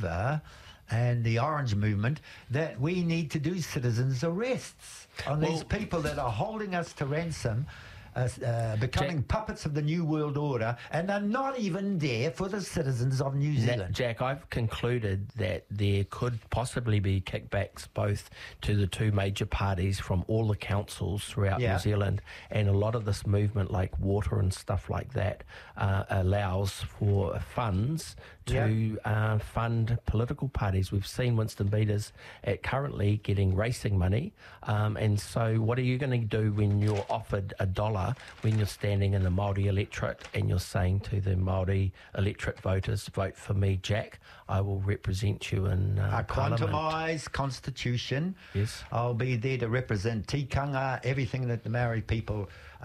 Viva and the Orange Movement that we need to do citizens' arrests on these people that are holding us to ransom, becoming puppets of the New World Order, and are not even there for the citizens of New Zealand. Jack, I've concluded that there could possibly be kickbacks both to the two major parties from all the councils throughout New Zealand, and a lot of this movement, like water and stuff like that, allows for funds to fund political parties. We've seen Winston Peters currently getting racing money, and so what are you going to do when you're offered $1 when you're standing in the Māori electorate and you're saying to the Māori electorate voters, vote for me, Jack, I will represent you in a Parliament. quantumised constitution. Yes. I'll be there to represent tikanga, everything that the Maori people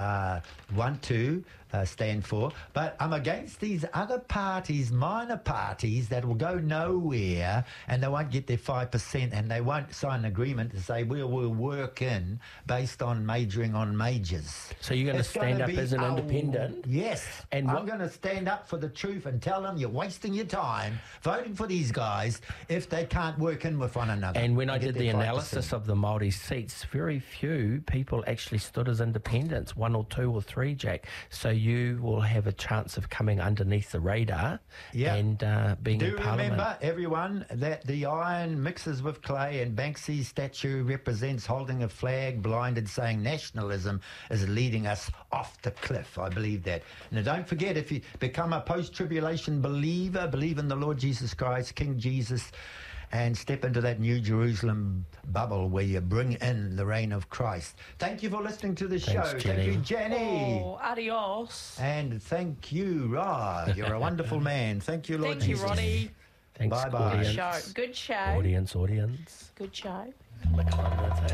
want to stand for. But I'm against these other parties, minor parties, that will go nowhere and they won't get their 5% and they won't sign an agreement to say we'll work in based on majoring on majors. So you're going to stand up as an independent? Yes. And I'm going to stand up for the truth and tell them you're wasting your time voting for these guys if they can't work in with one another. And when I did the analysis of the Māori seats, very few people actually stood as independents, 1 or 2 or 3, Jack. So you will have a chance of coming underneath the radar and being in Parliament. Do remember, everyone, that the iron mixes with clay and Banksy's statue represents holding a flag blinded saying nationalism is leading us off the cliff. I believe that. Now, don't forget, if you become a post-tribulation believer, believe in the Lord Jesus Christ, King Jesus, and step into that New Jerusalem bubble where you bring in the reign of Christ. Thank you for listening to the show. Jenny. Thank you, Jenny. Oh, adios. And thank you, Rod. You're a wonderful man. Thank you, Lord Jesus. Thank you, Roddy. Thanks, Bye-bye. audience. Good show. Audience. Good show. Click on the